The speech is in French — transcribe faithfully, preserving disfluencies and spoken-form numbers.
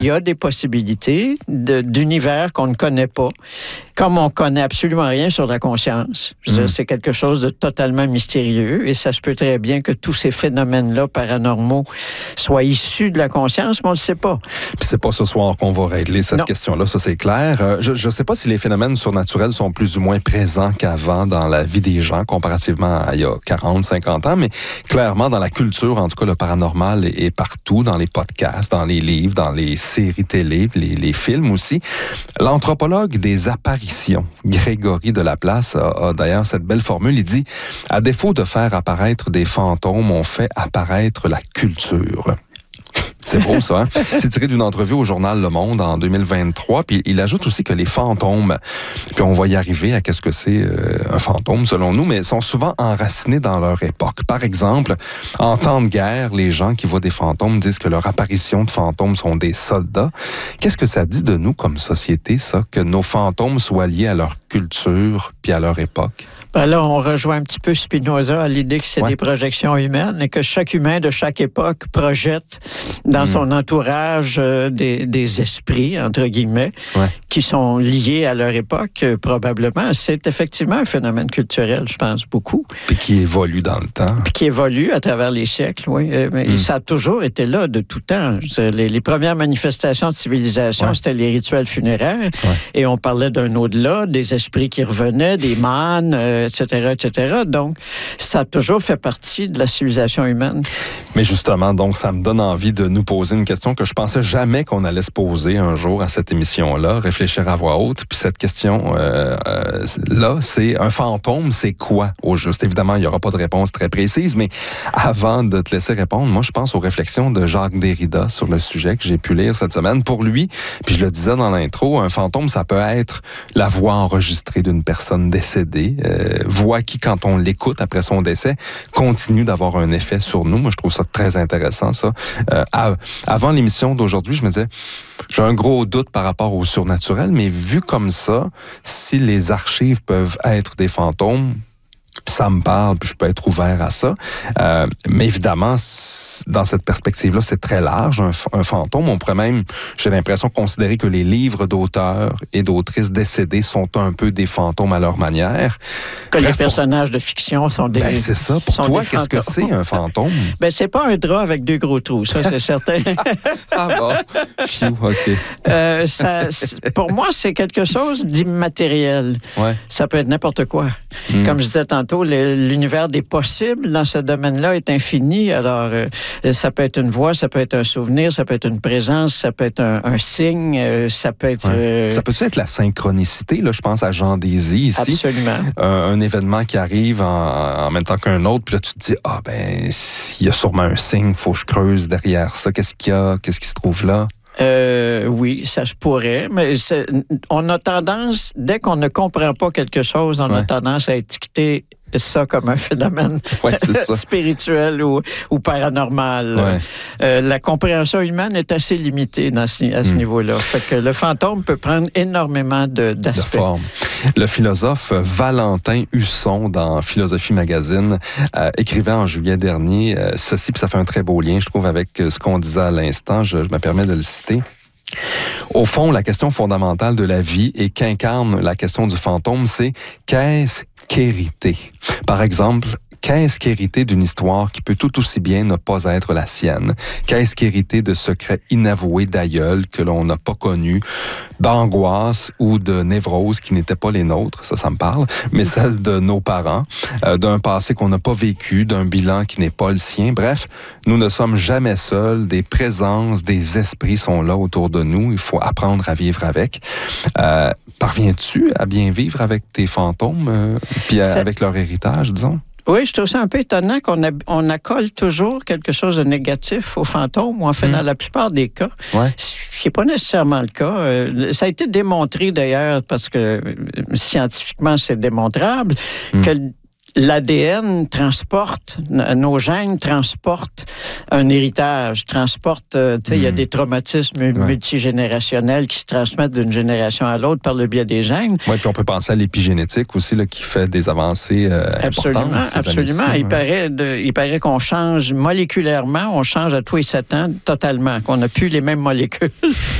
Il y a des possibilités de, d'univers qu'on ne connaît pas, comme on ne connaît absolument rien sur la conscience. Je veux dire, Mm. c'est quelque chose de totalement mystérieux et ça se peut très bien que tous ces phénomènes-là paranormaux soient issus de la conscience, mais on ne le sait pas. Puis c'est pas ce soir qu'on va régler cette Non. question-là, ça c'est clair. Euh, je ne sais pas si les phénomènes surnaturels sont plus ou moins présents qu'avant dans la vie des gens, comparativement à il y a quarante, cinquante ans, mais clairement dans la culture, en tout cas le paranormal est, est partout, dans les podcasts, dans les livres, dans les séries télé, les, les films aussi. L'anthropologue des apparitions, Grégory de Laplace, a, a d'ailleurs cette belle formule. Il dit « À défaut de faire apparaître des fantômes, on fait apparaître la culture ». C'est beau, ça. Hein? C'est tiré d'une entrevue au journal Le Monde en deux mille vingt-trois. Puis il ajoute aussi que les fantômes, puis on va y arriver à qu'est-ce que c'est euh, un fantôme selon nous, mais sont souvent enracinés dans leur époque. Par exemple, en temps de guerre, les gens qui voient des fantômes disent que leur apparition de fantômes sont des soldats. Qu'est-ce que ça dit de nous comme société, ça, que nos fantômes soient liés à leur culture puis à leur époque? Ben là, on rejoint un petit peu Spinoza à l'idée que c'est Ouais. des projections humaines et que chaque humain de chaque époque projette dans Mm. son entourage euh, des, des esprits, entre guillemets, Ouais. qui sont liés à leur époque, euh, probablement. C'est effectivement un phénomène culturel, je pense, beaucoup, Puis qui évolue dans le temps. puis qui évolue à travers les siècles, oui. Euh, mais Mm. ça a toujours été là de tout temps. Je veux dire, Les, les premières manifestations de civilisation, Ouais. c'était les rituels funéraires, Ouais. et on parlait d'un au-delà, des esprits qui revenaient, des mânes, euh, et cetera, et cetera. Donc, ça a toujours fait partie de la civilisation humaine. Mais justement, donc, ça me donne envie de nous poser une question que je pensais jamais qu'on allait se poser un jour à cette émission-là, réfléchir à voix haute. Puis cette question euh, euh, là, c'est un fantôme, c'est quoi au juste? Évidemment, il n'y aura pas de réponse très précise, mais avant de te laisser répondre, moi, je pense aux réflexions de Jacques Derrida sur le sujet que j'ai pu lire cette semaine. Pour lui, puis je le disais dans l'intro, un fantôme, ça peut être la voix enregistrée d'une personne décédée, euh, voix qui, quand on l'écoute après son décès, continue d'avoir un effet sur nous. Moi, je trouve ça très intéressant, ça. Euh, à, avant l'émission d'aujourd'hui, je me disais, j'ai un gros doute par rapport au surnaturel, mais vu comme ça, si les archives peuvent être des fantômes, ça me parle, puis je peux être ouvert à ça. Euh, mais évidemment, dans cette perspective-là, c'est très large, un, un fantôme. On pourrait même, j'ai l'impression, considérer que les livres d'auteurs et d'autrices décédés sont un peu des fantômes à leur manière. Que Bref, les personnages de fiction sont des... Ben, c'est ça. Pour sont toi, des qu'est-ce que fantômes. c'est un fantôme? Ben, c'est pas un drap avec deux gros trous, ça, c'est certain. Ah bon? Phew, OK. Euh, ça, c'est- pour moi, c'est quelque chose d'immatériel. Ouais. Ça peut être n'importe quoi. Mm. Comme je disais tantôt, le- l'univers des possibles dans ce domaine-là est infini. Alors, euh, ça peut être une voix, ça peut être un souvenir, ça peut être une présence, ça peut être un, un signe, euh, ça peut être... Ouais. euh, Ça peut-être la synchronicité? Là, je pense à Jean Désy ici. absolument. Un, un événement qui arrive en, en même temps qu'un autre, puis là, tu te dis, ah ben, il y a sûrement un signe, il faut que je creuse derrière ça. Qu'est-ce qu'il y a? Qu'est-ce qui se trouve là? Euh, oui, ça se pourrait, mais c'est- on a tendance, dès qu'on ne comprend pas quelque chose, on a Ouais. tendance à étiqueter ça comme un phénomène Ouais, c'est ça. spirituel ou, ou paranormal. Ouais. Euh, la compréhension humaine est assez limitée dans ce- à ce Mm. niveau-là. Fait que le fantôme peut prendre énormément de, De d'aspects. forme. Le philosophe Valentin Husson, dans Philosophie Magazine, euh, écrivait en juillet dernier euh, ceci, puis ça fait un très beau lien, je trouve, avec euh, ce qu'on disait à l'instant. Je, je me permets de le citer. Au fond, la question fondamentale de la vie et qu'incarne la question du fantôme, c'est qu'est-ce qu'hériter? Par exemple, qu'est-ce qu'hériter d'une histoire qui peut tout aussi bien ne pas être la sienne? Qu'est-ce qu'hériter de secrets inavoués d'aïeuls que l'on n'a pas connus, d'angoisse ou de névrose qui n'étaient pas les nôtres, ça, ça me parle, mais celles de nos parents, euh, d'un passé qu'on n'a pas vécu, d'un bilan qui n'est pas le sien. Bref, nous ne sommes jamais seuls, des présences, des esprits sont là autour de nous, il faut apprendre à vivre avec. Euh, parviens-tu à bien vivre avec tes fantômes, euh, puis à- C'est- avec leur héritage, disons? Oui, je trouve ça un peu étonnant qu'on a- on accole toujours quelque chose de négatif aux fantômes, ou en fait, Mm. dans la plupart des cas. Ouais. Ce qui n'est pas nécessairement le cas. Euh, ça a été démontré d'ailleurs, parce que euh, scientifiquement, c'est démontrable, Mm. que l'A D N transporte, nos gènes transportent un héritage, transportent, euh, tu sais, il mmh. y a des traumatismes ouais. multigénérationnels qui se transmettent d'une génération à l'autre par le biais des gènes. Oui, puis on peut penser à l'épigénétique aussi, là, qui fait des avancées euh, absolument, importantes. Absolument, il, ouais. paraît de, il paraît qu'on change moléculairement, on change à tous les sept ans totalement, qu'on n'a plus les mêmes molécules.